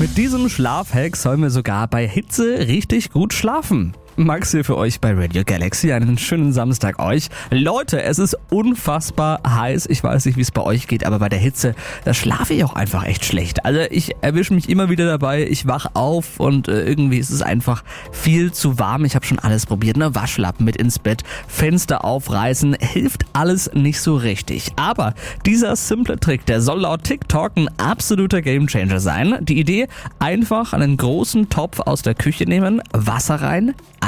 Mit diesem Schlafhack sollen wir sogar bei Hitze richtig gut schlafen. Max hier für euch bei Radio Galaxy. Einen schönen Samstag euch. Leute, es ist unfassbar heiß. Ich weiß nicht, wie es bei euch geht, aber bei der Hitze, da schlafe ich auch einfach echt schlecht. Also ich erwische mich immer wieder dabei. Ich wach auf und irgendwie ist es einfach viel zu warm. Ich habe schon alles probiert. Ne? Waschlappen mit ins Bett, Fenster aufreißen, hilft alles nicht so richtig. Aber dieser simple Trick, der soll laut TikTok ein absoluter Gamechanger sein. Die Idee, einfach einen großen Topf aus der Küche nehmen, Wasser rein,